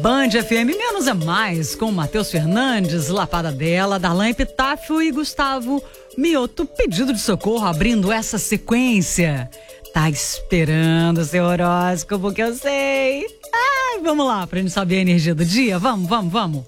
Band FM Menos é Mais, com Matheus Fernandes, Lapada dela, Darlan Epitáfio e Gustavo Mioto. Pedido de socorro abrindo essa sequência. Tá esperando seu horóscopo que eu sei. Ai, vamos lá, pra gente saber a energia do dia. Vamos.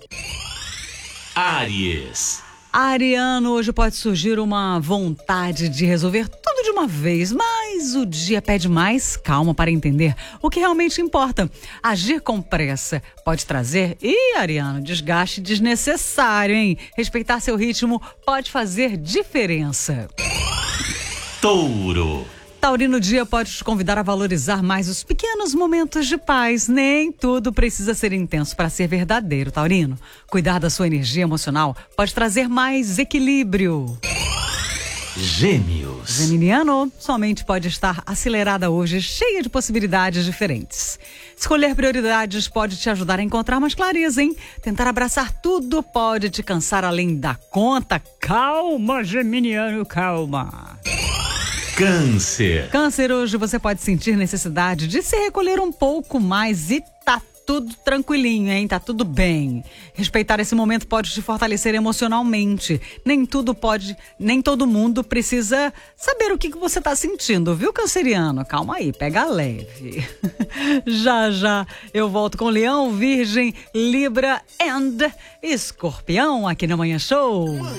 Áries. Ariano, hoje pode surgir uma vontade de resolver tudo de uma vez, mas o dia pede mais calma para entender o que realmente importa. Agir com pressa pode trazer, Ariano, desgaste desnecessário, hein? Respeitar seu ritmo pode fazer diferença. Touro. Taurino, dia pode te convidar a valorizar mais os pequenos momentos de paz. Nem tudo precisa ser intenso para ser verdadeiro, Taurino. Cuidar da sua energia emocional pode trazer mais equilíbrio. Gêmeos. Geminiano, sua mente pode estar acelerada hoje, cheia de possibilidades diferentes. Escolher prioridades pode te ajudar a encontrar mais clareza, hein? Tentar abraçar tudo pode te cansar além da conta. Calma, Geminiano, calma. Câncer. Câncer, hoje você pode sentir necessidade de se recolher um pouco mais e tá tudo tranquilinho, hein? Tá tudo bem. Respeitar esse momento pode te fortalecer emocionalmente. Nem todo mundo precisa saber o que você tá sentindo, viu, canceriano? Calma aí, pega leve. Já eu volto com Leão, Virgem, Libra e Escorpião aqui no Manhã Show.